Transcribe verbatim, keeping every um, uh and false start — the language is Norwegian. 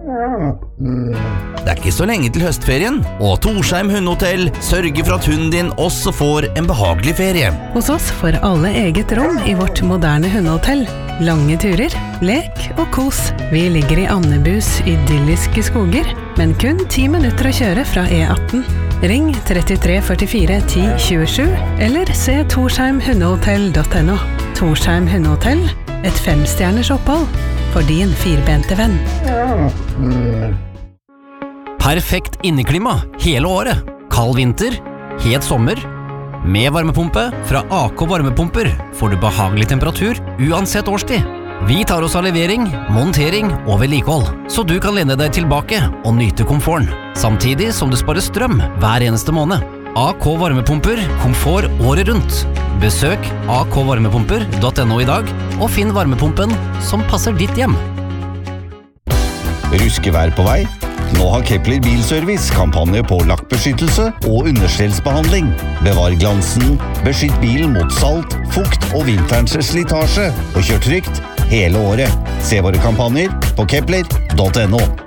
Det er ikke så lenge til høstferien, og Torsheim Hundehotell sørger for at hunden din også får en behagelig ferie. Hos oss får alle eget rom i vårt moderne hundehotell. Lange turer, lek og kos. Vi ligger i Andebus idylliske skoger, men kun ti minutter å kjøre fra E atten. Ring trettitre førtifire ti tjuesju, eller se torsheim hundehotell punktum no. Torsheim Hundehotell, et femstjerners opphold for din firbente venn. Perfekt inneklima hele året. Kald vinter, het sommer. Med varmepumpe fra A K Varmepumper får du behagelig temperatur uansett årstid. Vi tar oss av levering, montering og vedlikehold, så du kan lene deg tilbake og nyte komforten, samtidig som du sparer strøm hver eneste måned. A K Varmepumper, komfort året rundt. Besøk a k varmepumper punktum no i dag, og finn varmepumpen som passer ditt hjem. Ruskevær på vei? Nå har Kepler Bilservice kampanje på lakkbeskyttelse og understellsbehandling. Bevar glansen, beskytt bilen mot salt, fukt og vinterens slitasje, og kjør trygt hele året. Se våre kampanjer på kepler punktum no.